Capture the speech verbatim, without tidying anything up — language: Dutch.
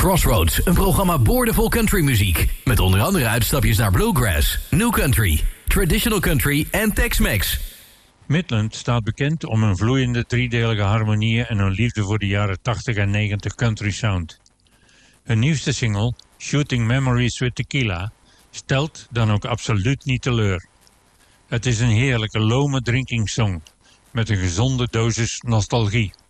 Crossroads, een programma boordevol countrymuziek. Met onder andere uitstapjes naar bluegrass, new country, traditional country en Tex-Mex. Midland staat bekend om een vloeiende driedelige harmonieën en een liefde voor de jaren tachtig en negentig country sound. Hun nieuwste single, Shooting Memories with Tequila, stelt dan ook absoluut niet teleur. Het is een heerlijke lome drinking song met een gezonde dosis nostalgie.